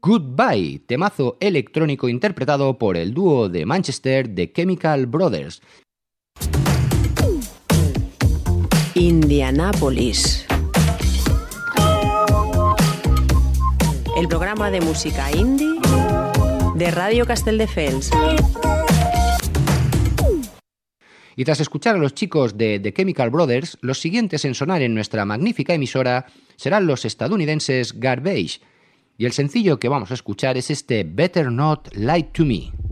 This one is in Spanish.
Goodbye, temazo electrónico interpretado por el dúo de Manchester The Chemical Brothers. Indianápolis. El programa de música indie de Radio Castelldefels. Y tras escuchar a los chicos de The Chemical Brothers, los siguientes en sonar en nuestra magnífica emisora serán los estadounidenses Garbage. Y el sencillo que vamos a escuchar es este Better Not Lie to Me.